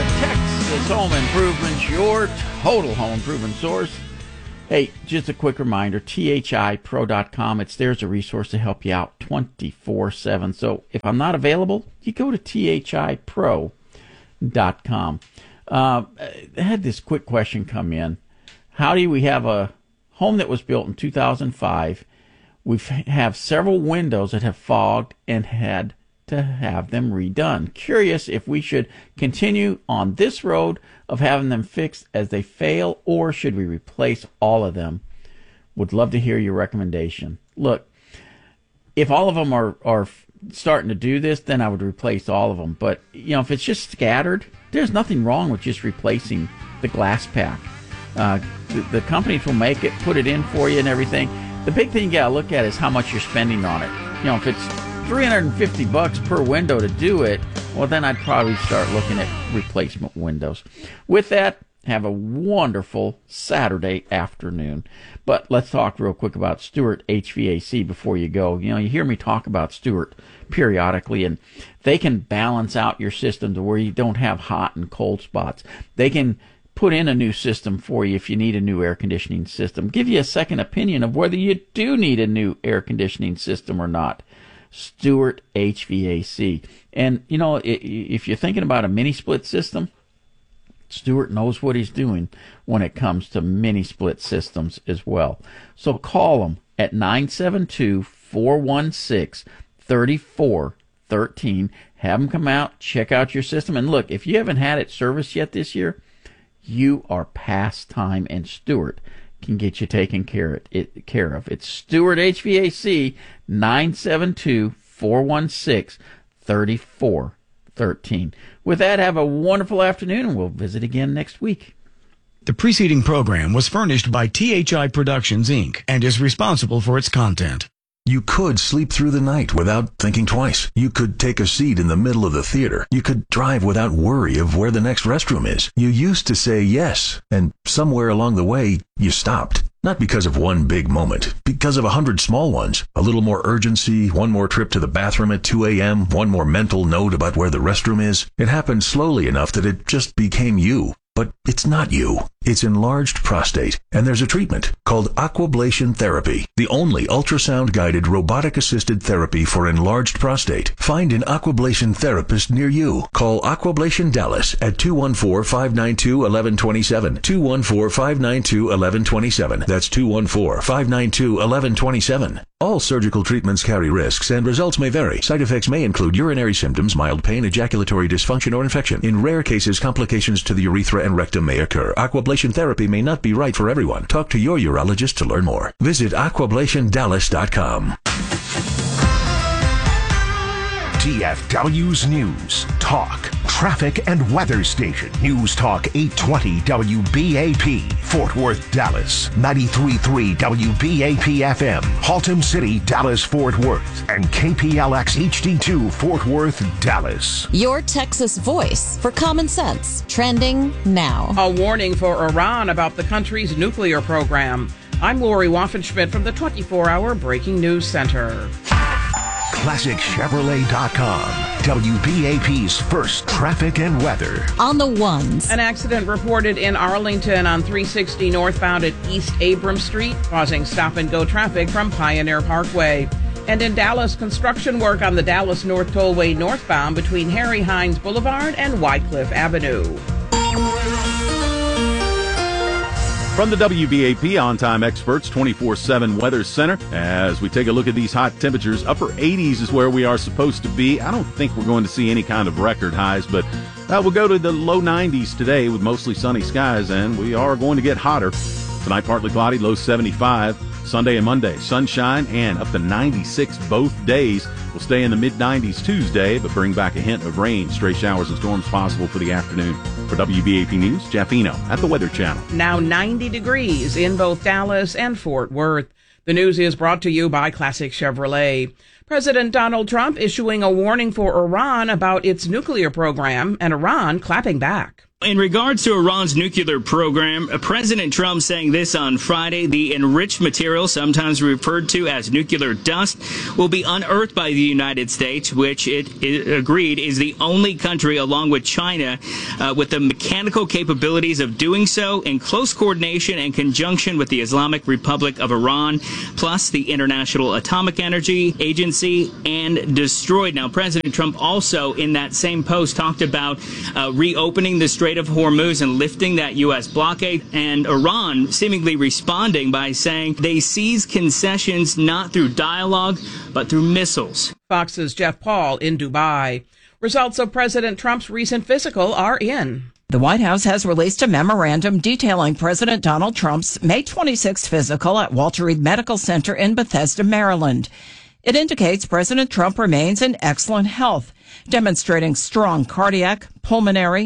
Texas Home Improvement, your total home improvement source. Hey, just a quick reminder, thipro.com. It's there as a resource to help you out 24/7. So if I'm not available, you go to thipro.com. I had this quick question come in. How do we have a home that was built in 2005? We have several windows that have fogged and had to have them redone. Curious if we should continue on this road of having them fixed as they fail, or should we replace all of them? Would love to hear your recommendation. Look, if all of them are starting to do this, then I would replace all of them. But, if it's just scattered, there's nothing wrong with just replacing the glass pack. The companies will make it, put it in for you and everything. The big thing you got to look at is how much you're spending on it. If it's $350 per window to do it, well, then I'd probably start looking at replacement windows. With that, have a wonderful Saturday afternoon. But let's talk real quick about Stewart HVAC before you go. You hear me talk about Stewart periodically, and they can balance out your system to where you don't have hot and cold spots. They can put in a new system for you if you need a new air conditioning system. Give you a second opinion of whether you do need a new air conditioning system or not. Stewart HVAC. And, if you're thinking about a mini split system, Stewart knows what he's doing when it comes to mini split systems as well. So call them at 972-416-3413. Have them come out, check out your system. And look, if you haven't had it serviced yet this year, you are past time, and Stewart can get you taken care of. It's Stewart HVAC, 972-416-3413. With that, have a wonderful afternoon, and we'll visit again next week. The preceding program was furnished by THI Productions, Inc. and is responsible for its content. You could sleep through the night without thinking twice. You could take a seat in the middle of the theater. You could drive without worry of where the next restroom is. You used to say yes, and somewhere along the way, you stopped. Not because of one big moment, because of 100 small ones. A little more urgency, one more trip to the bathroom at 2 a.m., one more mental note about where the restroom is. It happened slowly enough that it just became you. But it's not you. It's enlarged prostate, and there's a treatment called Aquablation Therapy, the only ultrasound-guided robotic-assisted therapy for enlarged prostate. Find an Aquablation therapist near you. Call Aquablation Dallas at 214-592-1127. 214-592-1127. That's 214-592-1127. All surgical treatments carry risks, and results may vary. Side effects may include urinary symptoms, mild pain, ejaculatory dysfunction, or infection. In rare cases, complications to the urethra and rectum may occur. Aquablation therapy may not be right for everyone. Talk to your urologist to learn more. Visit aquablationdallas.com. TFW's News, Talk, Traffic and Weather Station. News Talk 820 WBAP, Fort Worth, Dallas. 93.3 WBAP FM, Haltom City, Dallas, Fort Worth. And KPLX HD2, Fort Worth, Dallas. Your Texas voice for common sense. Trending now. A warning for Iran about the country's nuclear program. I'm Lori Waffenschmidt from the 24-hour Breaking News Center. ClassicChevrolet.com, WBAP's first traffic and weather. On the ones. An accident reported in Arlington on 360 northbound at East Abrams Street, causing stop-and-go traffic from Pioneer Parkway. And in Dallas, construction work on the Dallas North Tollway northbound between Harry Hines Boulevard and Wycliffe Avenue. From the WBAP On-Time Experts 24/7 Weather Center, as we take a look at these hot temperatures, upper 80s is where we are supposed to be. I don't think we're going to see any kind of record highs, but we'll go to the low 90s today with mostly sunny skies, and we are going to get hotter. Tonight, partly cloudy, low 75. Sunday and Monday, sunshine and up to 96 both days. We'll stay in the mid-90s Tuesday, but bring back a hint of rain. Stray showers and storms possible for the afternoon. For WBAP News, Jeff Eno at the Weather Channel. Now 90 degrees in both Dallas and Fort Worth. The news is brought to you by Classic Chevrolet. President Donald Trump issuing a warning for Iran about its nuclear program, and Iran clapping back. In regards to Iran's nuclear program, President Trump saying this on Friday: the enriched material, sometimes referred to as nuclear dust, will be unearthed by the United States, which it agreed is the only country, along with China, with the mechanical capabilities of doing so in close coordination and conjunction with the Islamic Republic of Iran, plus the International Atomic Energy Agency, and destroyed. Now, President Trump also in that same post talked about reopening the Strait of Hormuz and lifting that U.S. blockade, and Iran seemingly responding by saying they seize concessions not through dialogue, but through missiles. Fox's Jeff Paul in Dubai. Results of President Trump's recent physical are in. The White House has released a memorandum detailing President Donald Trump's May 26th physical at Walter Reed Medical Center in Bethesda, Maryland. It indicates President Trump remains in excellent health, demonstrating strong cardiac, pulmonary,